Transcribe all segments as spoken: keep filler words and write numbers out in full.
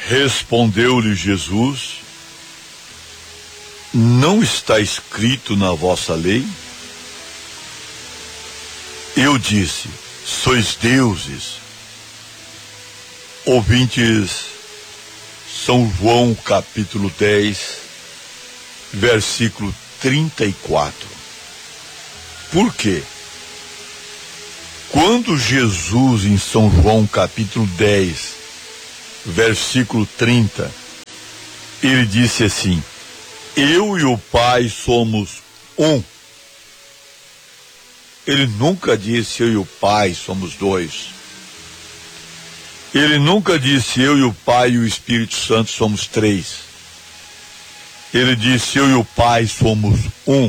Respondeu-lhe Jesus: não está escrito na vossa lei? Eu disse: sois deuses. Ouvintes, São João capítulo dez, versículo trinta e quatro. Por quê? Quando Jesus, em São João capítulo dez, versículo trinta, ele disse assim: eu e o Pai somos um. Ele nunca disse eu e o Pai somos dois. Ele nunca disse eu e o Pai e o Espírito Santo somos três. Ele disse eu e o Pai somos um.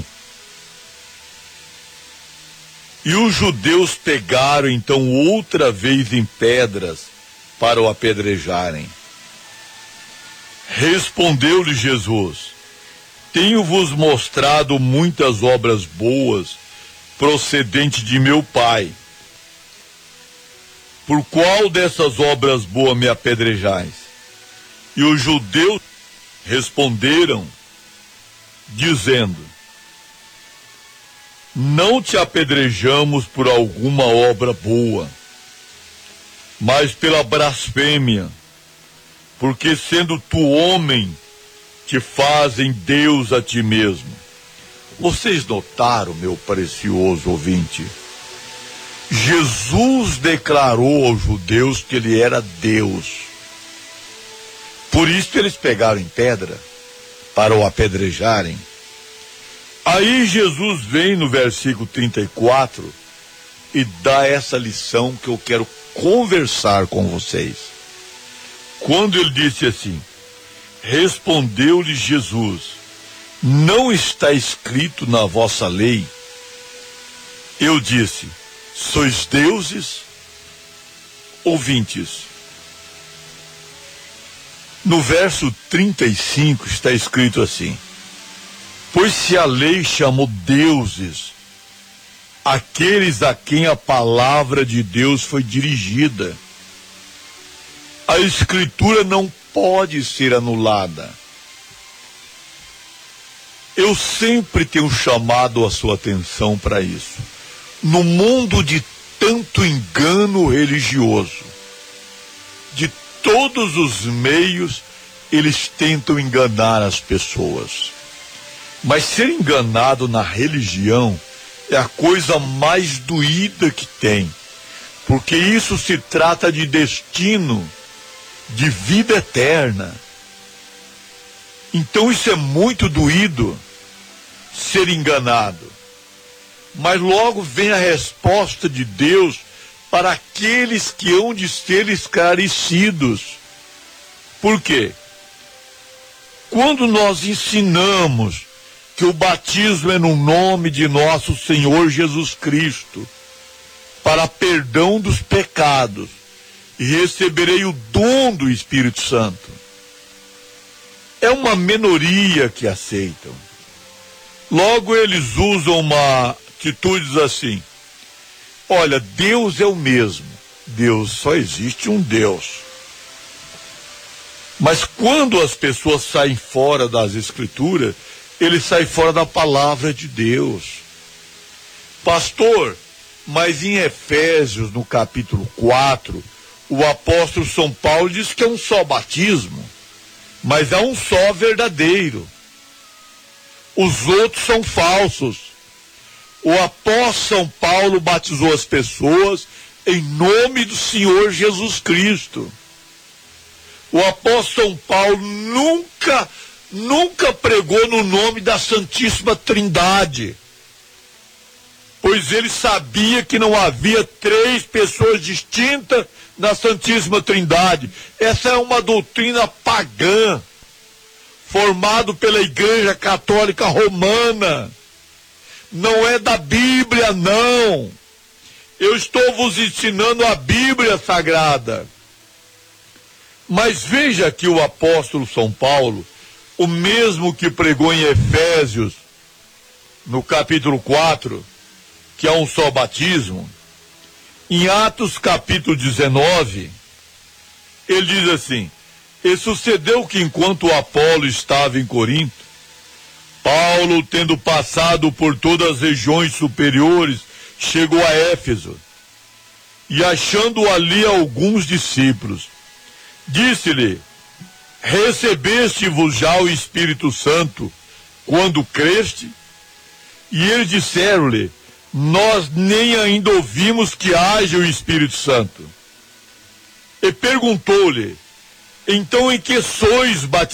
E os judeus pegaram então outra vez em pedras para o apedrejarem. Respondeu-lhe Jesus: tenho-vos mostrado muitas obras boas procedentes de meu Pai. Por qual dessas obras boas me apedrejais? E os judeus responderam, dizendo: não te apedrejamos por alguma obra boa, mas pela blasfêmia, porque sendo tu homem, te fazem Deus a ti mesmo. Vocês notaram, meu precioso ouvinte? Jesus declarou aos judeus que ele era Deus. Por isso eles pegaram em pedra para o apedrejarem. Aí Jesus vem no versículo trinta e quatro e dá essa lição que eu quero conversar com vocês. Quando ele disse assim: respondeu-lhe Jesus: não está escrito na vossa lei? Eu disse: sois deuses? Ouvintes, no verso trinta e cinco está escrito assim: pois se a lei chamou deuses aqueles a quem a palavra de Deus foi dirigida, a escritura não pode ser anulada. Eu sempre tenho chamado a sua atenção para isso. No mundo de tanto engano religioso, de todos os meios, eles tentam enganar as pessoas. Mas ser enganado na religião é a coisa mais doída que tem, porque isso se trata de destino, de vida eterna. Então isso é muito doído, ser enganado. Mas logo vem a resposta de Deus para aqueles que hão de ser esclarecidos. Por quê? Quando nós ensinamos que o batismo é no nome de nosso Senhor Jesus Cristo, para perdão dos pecados, e receberei o dom do Espírito Santo, é uma minoria que aceitam. Logo eles usam uma atitude assim: olha, Deus é o mesmo, Deus, só existe um Deus. Mas quando as pessoas saem fora das Escrituras, eles saem fora da palavra de Deus. Pastor, mas em Efésios, no capítulo quatro, o apóstolo São Paulo diz que é um só batismo, mas há um só verdadeiro. Os outros são falsos. O apóstolo São Paulo batizou as pessoas em nome do Senhor Jesus Cristo. O apóstolo São Paulo nunca, nunca pregou no nome da Santíssima Trindade, pois ele sabia que não havia três pessoas distintas na Santíssima Trindade. Essa é uma doutrina pagã, formada pela Igreja Católica Romana. Não é da Bíblia, não. Eu estou vos ensinando a Bíblia Sagrada. Mas veja que o apóstolo São Paulo, o mesmo que pregou em Efésios, no capítulo quatro, que há um só batismo, em Atos capítulo dezenove, ele diz assim: E sucedeu que enquanto Apolo estava em Corinto, Paulo, tendo passado por todas as regiões superiores, chegou a Éfeso. E achando ali alguns discípulos, disse-lhe: recebeste-vos já o Espírito Santo quando creste? E eles disseram-lhe: nós nem ainda ouvimos que haja o Espírito Santo. E perguntou-lhe: então em que sois batizados?